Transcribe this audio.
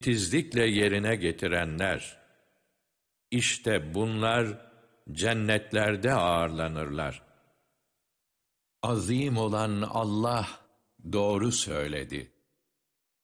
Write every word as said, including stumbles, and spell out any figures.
titizlikle yerine getirenler, işte bunlar cennetlerde ağırlanırlar. Azim olan Allah doğru söyledi.